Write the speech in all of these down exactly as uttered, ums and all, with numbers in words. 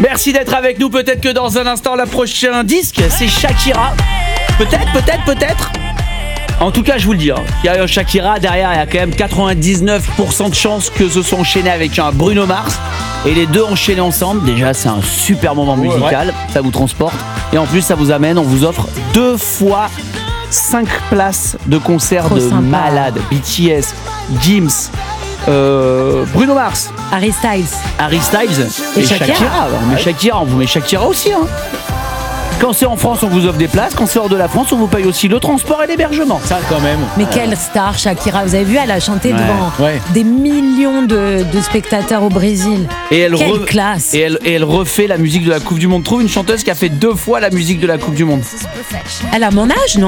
Merci d'être avec nous. Peut-être que dans un instant, le prochain disque, c'est Shakira. Peut-être, peut-être, peut-être. En tout cas, je vous le dis, hein, il y a Shakira, derrière, il y a quand même quatre-vingt-dix-neuf pour cent de chances que ce soit enchaîné avec un Bruno Mars. Et les deux enchaînés ensemble, déjà, c'est un super moment musical. Ouais. Ça vous transporte. Et en plus, ça vous amène, on vous offre deux fois cinq places de concert de sympa. Malades. B T S, Gims, euh, Bruno Mars, Harry Styles, Harry Styles et, et Shakira. Shakira. On met Shakira, on vous met Shakira aussi. Hein. Quand c'est en France, on vous offre des places. Quand c'est hors de la France, on vous paye aussi le transport et l'hébergement. Ça, quand même. Mais quelle star, Shakira. Vous avez vu, elle a chanté ouais. devant ouais. des millions de, de spectateurs au Brésil. Et elle quelle re... classe. Et elle, et elle refait la musique de la Coupe du Monde. Trouve une chanteuse qui a fait deux fois la musique de la Coupe du Monde. Elle a mon âge, non ?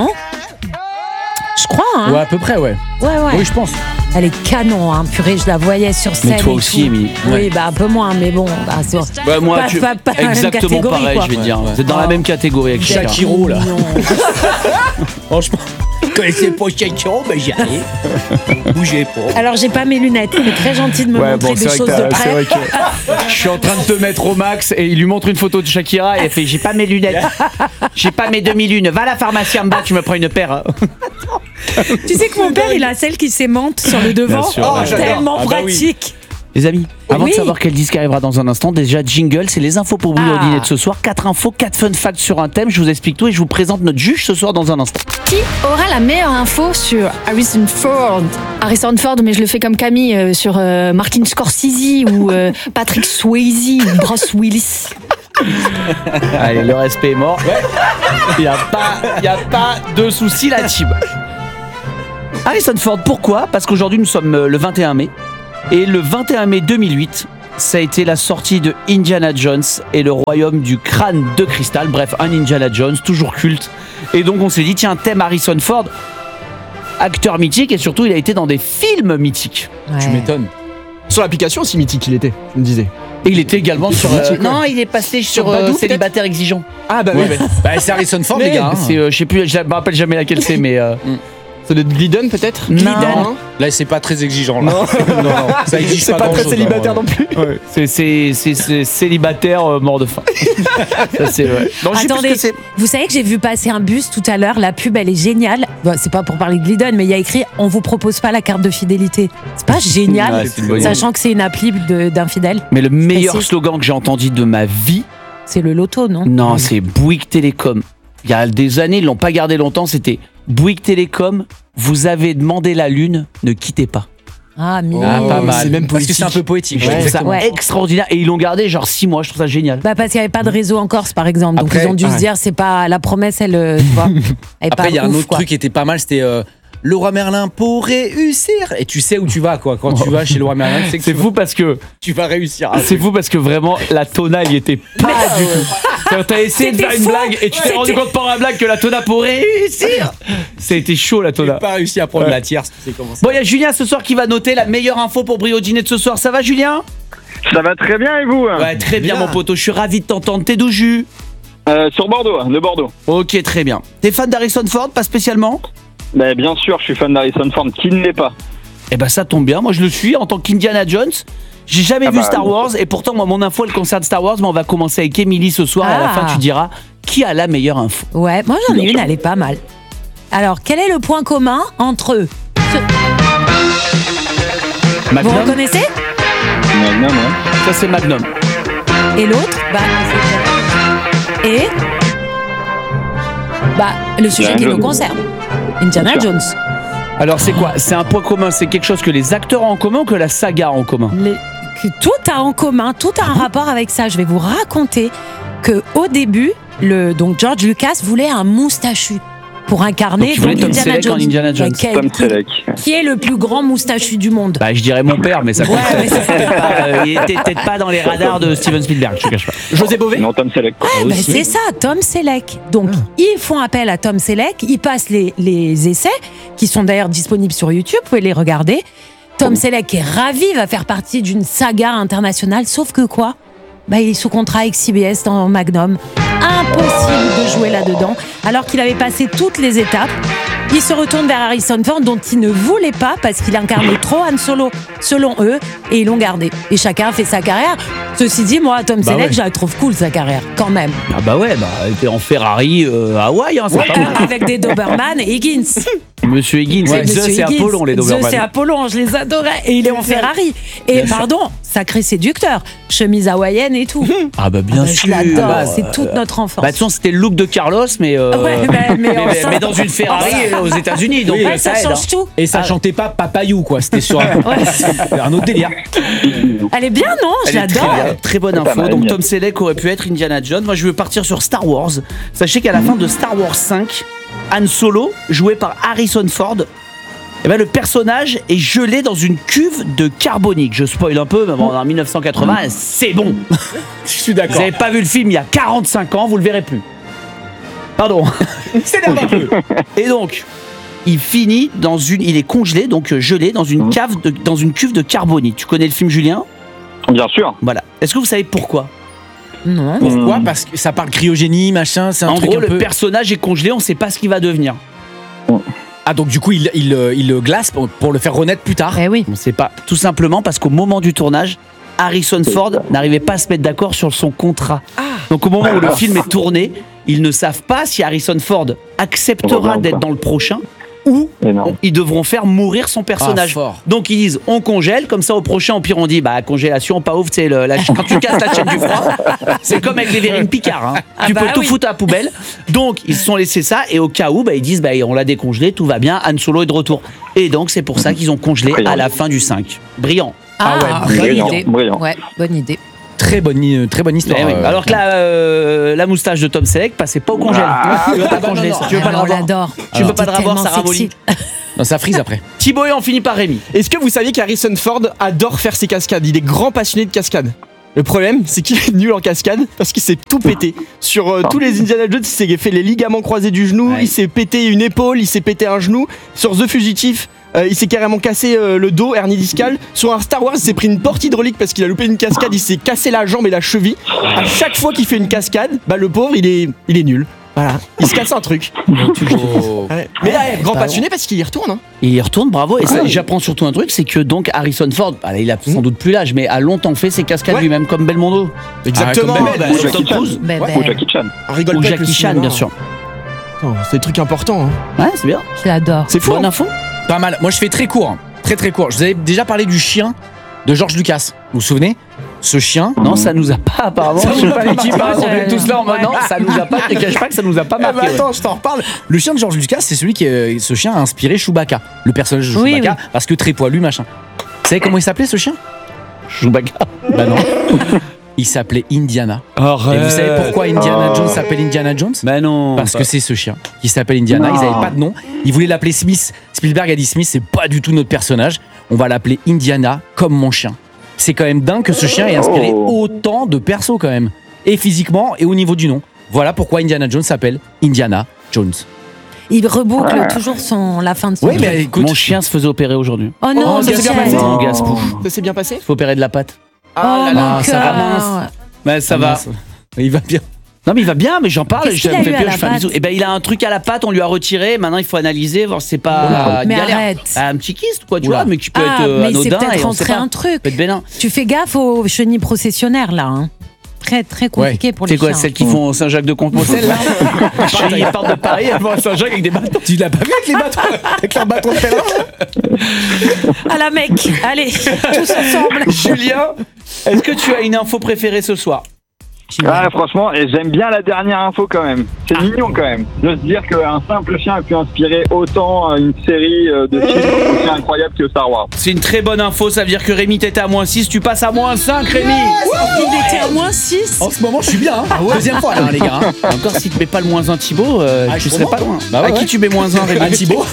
Je crois, hein. Ouais, à peu près, ouais. Ouais, ouais. Oui, je pense. Elle est canon, hein. Purée, je la voyais sur scène. Mais toi aussi, Émilie. Oui, ouais. bah un peu moins, mais bon. Bah, c'est... Bah, moi, pas, tu... pas, pas exactement pareil, quoi. je vais te dire. Ouais, ouais. Vous êtes dans oh. la même catégorie avec Shakiro, là. Franchement. Quand c'est pas Shakiro, ben j'y arrive. Bougez pas. Alors, j'ai pas mes lunettes. Il est très gentil de me ouais, montrer bon, des choses de près. C'est vrai que je suis en train de te mettre au max et il lui montre une photo de Shakira et elle fait j'ai pas mes lunettes. J'ai pas mes demi-lunes. Va à la pharmacie en bas, tu me prends une paire. Tu sais que mon père, il a celle qui s'aimante sur le devant. Sûr, oh, tellement ah, pratique. Bah oui. Les amis, avant oui. de savoir quel disque arrivera dans un instant, déjà jingle, c'est les infos pour vous ah. au dîner de ce soir. Quatre infos, quatre fun facts sur un thème. Je vous explique tout et je vous présente notre juge ce soir dans un instant. Qui aura la meilleure info sur Harrison Ford ? Harrison Ford, mais je le fais comme Camille, euh, sur euh, Martin Scorsese ou euh, Patrick Swayze ou Bruce Willis. Allez, le respect est mort. Il n'y a pas, il y a pas de souci là, Tib. Harrison Ford, pourquoi ? Parce qu'aujourd'hui nous sommes le vingt et un mai. Et le vingt et un mai deux mille huit, ça a été la sortie de Indiana Jones et le royaume du crâne de cristal. Bref, un Indiana Jones, toujours culte. Et donc on s'est dit, tiens, thème Harrison Ford, acteur mythique et surtout il a été dans des films mythiques. Ouais. Tu m'étonnes. Sur l'application aussi mythique il était, je me disais. Et il était également sur... Euh, non, il est passé sur, sur Badou, euh, Célibataire exigeant. Ah bah oui. Ouais. bah, c'est Harrison Ford mais, les gars. Hein. C'est, euh, je sais plus, je me rappelle jamais laquelle c'est, mais... Euh, mm. Ça doit être Glidden peut-être ? Non. Glidden. Là c'est pas très exigeant là. Non, non, non. Ça exige c'est pas, pas très chose, célibataire non, non plus. Ouais. C'est, c'est, c'est, c'est célibataire euh, mort de faim. Ça c'est vrai. Non, attendez, que c'est... vous savez que j'ai vu passer un bus tout à l'heure, la pub elle est géniale. Bon, c'est pas pour parler de Glidden, mais il y a écrit on vous propose pas la carte de fidélité. C'est pas génial, ouais, c'est sachant que c'est une appli de, d'infidèles. Mais le meilleur précis. slogan que j'ai entendu de ma vie, c'est le loto, non ? Non, oui. c'est Bouygues Télécom. Il y a des années, ils l'ont pas gardé longtemps, c'était Bouygues Télécom, vous avez demandé la lune, ne quittez pas. Ah, mais ah, pas mal. C'est même parce que c'est un peu poétique. Je trouve ça ouais. extraordinaire. Et ils l'ont gardé genre six mois, je trouve ça génial. Bah parce qu'il n'y avait pas de réseau en Corse, par exemple. Donc après, ils ont dû ouais. se dire, c'est pas la promesse, elle, tu vois. Elle après, il y a ouf, un autre quoi. truc qui était pas mal, c'était euh, le roi Merlin pour réussir. Et tu sais où tu vas, quoi. Quand tu vas chez le roi Merlin, tu sais que c'est fou parce que tu vas réussir. C'est fou parce que vraiment, la tona, il y était pas mais du tout. T'as essayé de faire une blague et tu t'es rendu compte pendant la blague que la tona pour réussir. Ça a été chaud la tona. J'ai pas réussi à prendre ouais. la tierce. Tu sais comment ça. Bon, il y a Julien ce soir qui va noter la meilleure info pour Brio Dîner de ce soir. Ça va, Julien ? Ça va très bien et vous ? Ouais, très bien, bien mon poteau. Je suis ravi de t'entendre. T'es d'où, Jus ? euh, Sur Bordeaux, de Bordeaux. Ok, très bien. T'es fan d'Harrison Ford, pas spécialement ? Ben, bien sûr, je suis fan d'Harrison Ford. Qui ne l'est pas ? Eh ben, ça tombe bien. Moi, je le suis en tant qu'Indiana Jones. J'ai jamais ah vu bah, Star Wars et pourtant moi mon info elle concerne Star Wars, mais on va commencer avec Émilie ce soir ah. et à la fin tu diras qui a la meilleure info. Ouais, moi j'en ai une, elle est pas mal. Alors, quel est le point commun entre eux ? Ce... Magnum. Vous reconnaissez ? Magnum, hein. Ça c'est Magnum. Et l'autre ? Bah, c'est... Et Bah, le sujet Indiana qui Jones. Nous concerne. Indiana Jones. Alors c'est quoi ? C'est un point commun, c'est quelque chose que les acteurs ont en commun ou que la saga a en commun ? Les... Tout a en commun, tout a un rapport avec ça. Je vais vous raconter que au début, le donc George Lucas voulait un moustachu pour incarner donc, donc Tom Indiana, Jones. Indiana Jones. Quel, Tom qui, Selleck. Qui est le plus grand moustachu du monde ? Bah je dirais mon père, mais ça compte ouais, mais pas. Euh, il était peut-être pas dans les radars de Steven Spielberg, je te cache pas. José Bové ? Non, Tom Selleck. Ouais, bah, c'est ça, Tom Selleck. Donc ah. ils font appel à Tom Selleck, ils passent les, les essais, qui sont d'ailleurs disponibles sur YouTube, vous pouvez les regarder. Tom oh. Selleck est ravi, va faire partie d'une saga internationale, sauf que quoi ? Bah, il est sous contrat avec C B S dans Magnum. Impossible de jouer là-dedans, alors qu'il avait passé toutes les étapes. Ils se retournent vers Harrison Ford, dont ils ne voulaient pas parce qu'il incarnait trop Han Solo, selon eux, et ils l'ont gardé. Et chacun a fait sa carrière. Ceci dit, moi, Tom Bah Selleck, ouais. je la trouve cool, sa carrière, quand même. Ah bah ouais, bah elle était en Ferrari euh, à Hawaï, hein, c'est pas mal. Euh, avec des Doberman et Higgins. Monsieur Higgins, Ouais, Zeus Monsieur et Higgins. Apollon, les Zeus Doberman. et Apollon, je les adorais. Et il est en Ferrari. Et pardon, sacré séducteur. Chemise hawaïenne et tout. Ah bah bien Ah bah, sûr. je l'adore, Bah, c'est toute notre enfance. Bah de toute façon, c'était le look de Carlos, mais, euh, Ouais, mais- mais en mais, ça- mais dans une Ferrari aux États-Unis, donc Oui, Ouais, ça aide, change hein. tout. Et ça chantait pas Papayou, quoi. C'était sur un, un autre délire. Elle est bien, non? Je Elle est très, l'adore. bien, très bonne C'est pas info. mal, Donc bien. Tom Selleck aurait pu être Indiana Jones. Moi, je veux partir sur Star Wars. Sachez qu'à la fin de Star Wars cinq, Han Solo, joué par Harrison Ford, eh ben, le personnage est gelé dans une cuve de carbonique. Je spoil un peu, mais bon, en mille neuf cent quatre-vingts, c'est bon. Je suis Vous d'accord. n'avez pas vu le film il y a quarante-cinq ans, vous le verrez plus. Pardon. S'énerve un peu. Et donc, il finit dans une, il est congelé, donc euh, gelé dans une cave, de- dans une cuve de carbonique. Tu connais le film, Julien? Bien sûr. Voilà. Est-ce que vous savez pourquoi? Non. Pourquoi? Parce que ça parle cryogénie, machin, c'est un En truc gros, un le peu... personnage est congelé, on ne sait pas ce qu'il va devenir. Ah, donc du coup, il, il, euh, il le glace pour, pour le faire renaître plus tard. Eh oui. On ne sait pas. Tout simplement parce qu'au moment du tournage, Harrison Ford n'arrivait pas à se mettre d'accord sur son contrat. Donc au moment où le film est tourné, ils ne savent pas si Harrison Ford acceptera Regarde d'être pas. dans le prochain ou Énorme. on- ils devront faire mourir son personnage. Ah, fort. Donc ils disent on congèle, comme ça au prochain, au pire on dit bah congélation, pas ouf, c'est le, la, quand tu casses la chaîne du froid, c'est comme avec les verrines Picard, hein. Ah tu bah peux tout oui. foutre à la poubelle. Donc ils se sont laissés ça et au cas où bah, ils disent bah, on l'a décongelé, tout va bien, Han Solo est de retour. Et donc c'est pour ça qu'ils ont congelé Brillant. à la fin du cinq. Brillant. Ah ouais, bonne brillant, idée. brillant. Ouais, bonne idée. Très bonne, i- très bonne histoire. Eh oui. euh, Alors que la, euh, la moustache de Tom Selleck passait pas au congèle. Ah, tu veux pas non, congeler non, ça, tu veux Ah, pas le on revoir. l'adore. Tu peux pas le revoir, Tellement ça ramollit. sexy. Non, ça frise après. Thibaut et on finit par Rémi. Est-ce que vous saviez qu'Harrison Ford adore faire ses cascades? Il est grand passionné de cascades. Le problème, c'est qu'il est nul en cascade parce qu'il s'est tout pété. Sur euh, tous les Indiana Jones, il s'est fait les ligaments croisés du genou, Ouais. il s'est pété une épaule, il s'est pété un genou. Sur The Fugitif, euh, il s'est carrément cassé euh, le dos, hernie discale. Sur un Star Wars, il s'est pris une porte hydraulique parce qu'il a loupé une cascade, il s'est cassé la jambe et la cheville. À chaque fois qu'il fait une cascade, bah le pauvre, il est, il est nul. Voilà, il se casse un truc. Oh. Ouais. Mais là, grand bah, passionné parce qu'il y retourne. Hein. Et il y retourne, bravo. Et ça, j'apprends surtout un truc, c'est que donc Harrison Ford, bah, là, il a sans doute plus l'âge, mais a longtemps fait ses cascades Ouais. lui-même, comme Belmondo. Exactement. Ah, comme bah, Ou Tom Jackie Chan. Cruise. Ben, Ouais. Ou ben, Jackie Chan. on rigole Ou pas avec le Jackie Chan, cinéma. bien sûr. Attends, c'est des trucs importants. Hein. Ouais, c'est bien. je l'adore. C'est fou. Bonne hein. info. Pas mal. Moi, je fais très court. hein. Très, très court. Je vous avais déjà parlé du chien de George Lucas. Vous vous souvenez? Ce chien. Non, ça nous a pas apparemment. Ça Je nous sais a pas pas l'équipe, marqué, hein, on est ouais. tous là en mode Ouais. non, ça nous a pas. Je te cache pas que ça nous a pas Ah bah marqué. ouais. attends, je t'en reparle. Le chien de George Lucas, c'est celui qui, euh, ce chien a inspiré Chewbacca, le personnage de Oui, Chewbacca, oui. parce que très poilu, machin. Vous savez comment il s'appelait ce chien? Chewbacca. Bah non. Il s'appelait Indiana. Et vous savez pourquoi Indiana Jones s'appelle Indiana Jones? Bah non. Parce que c'est ce chien qui s'appelle Indiana. Ils n'avaient pas de nom. Ils voulaient l'appeler Smith. Spielberg a dit Smith, c'est pas du tout notre personnage. On va l'appeler Indiana comme mon chien. C'est quand même dingue que ce chien ait inspiré Oh. autant de persos quand même. Et physiquement et au niveau du nom. Voilà pourquoi Indiana Jones s'appelle Indiana Jones. Il reboucle toujours son, la fin de son Oui, jeu. mais écoute. Mon chien se faisait opérer aujourd'hui. Oh non, Oh, ça s'est bien Michel. passé. Mon Gaspou. Ça s'est bien passé? Faut opérer de la patte. Oh Ah là mon là. ça va, cœur. Mais ça Ah, va. mince. Il va bien. Non mais il va bien, mais j'en parle. Qu'est-ce Je qu'il me a fais eu à plaisir, la je fais un patte bisou. Et ben il a un truc à la patte, on lui a retiré. Maintenant il faut analyser, voir si c'est pas Mais galère. arrête. Ah, un petit kyste quoi, tu Oula. vois, mais qui peut Ah, être euh, mais il s'est anodin peut-être et on sait rentré pas. un truc. Peut être bénin. Tu fais gaffe aux chenilles processionnaires là. Hein. Très très compliqué pour les C'est quoi chiens. celles qui font Saint-Jacques de Compostelle là? Ils partent de Paris, elles vont à Saint-Jacques avec des bâtons. Tu l'as pas vu avec les bâtons, avec leur bâton de pèlerin? À la mec. Allez, tous ensemble. Julien, est-ce que tu as une info préférée ce soir? Ah, franchement, et j'aime bien la dernière info quand même. C'est mignon quand même. De se dire qu'un simple chien a pu inspirer autant euh, une série euh, de films aussi incroyable que Star Wars. C'est une très bonne info, ça veut dire que Rémi t'étais à moins six, tu passes à moins cinq Rémi. Il était à moins six. En ce moment, je suis bien. Hein. Deuxième fois là, les gars. hein. Encore si tu mets pas le moins un Thibaut, euh, Ah, tu je serais comprends. pas loin. Bah ouais, à qui ouais. tu mets moins un Rémi? À Thibaut.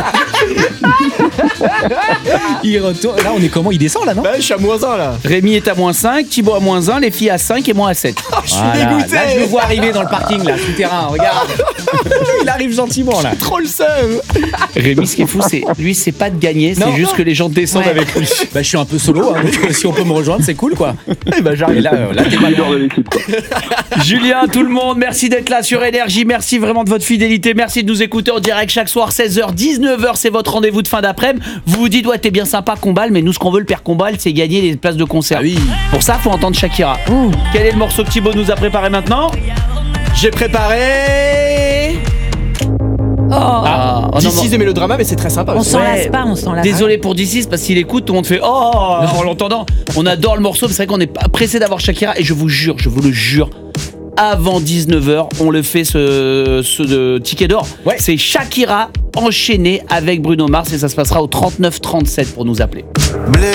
Il retourne. Là, on est comment? Il descend là, non? Bah, je suis à moins un là. Rémi est à moins cinq, Thibaut à moins un, les filles à cinq et moi à sept. Je suis Voilà. dégoûté. Là, je le vois arriver dans le parking là, souterrain. Hein, regarde. Il arrive gentiment là. Trop le seum. Rémi, ce qui est fou, c'est lui, c'est pas de gagner, c'est Non. juste que les gens descendent Ouais. avec lui. Bah, je suis un peu solo, hein, donc si on peut me rejoindre, c'est cool quoi. Eh ben, j'arrive. Et là, euh, là t'es pas Leader de l'équipe, quoi. Julien, tout le monde, merci d'être là sur Énergie. Merci vraiment de votre fidélité. Merci de nous écouter en direct chaque soir, seize heures, dix-neuf heures. C'est votre rendez-vous de fin d'après-midi. Vous vous dites, ouais, t'es bien sympa, Combal, mais nous, ce qu'on veut, le père Combal, c'est gagner les places de concert. Ah oui. Pour ça, faut entendre Shakira. Ouh. Quel est le morceau que Thibaut nous a préparé maintenant? J'ai préparé. Ah, oh non, This is non. the Mélodrama, mais c'est très sympa. On aussi. s'en Ouais. lasse pas, on s'en lasse Désolé pour D six parce qu'il écoute, tout le monde fait oh en l'entendant. On adore le morceau, mais c'est vrai qu'on est pas pressé d'avoir Shakira et je vous jure, je vous le jure. Avant dix-neuf heures, on le fait ce, ce de ticket d'or. Ouais. C'est Shakira enchaîné avec Bruno Mars et ça se passera au trente-neuf trente-sept pour nous appeler. Blé,